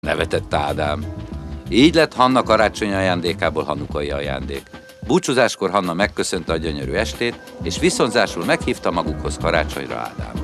nevetett Ádám. Így lett Hanna karácsonyi ajándékából hanukai ajándék. Búcsúzáskor Hanna megköszönte a gyönyörű estét, és viszonzásul meghívta magukhoz karácsonyra Ádámot.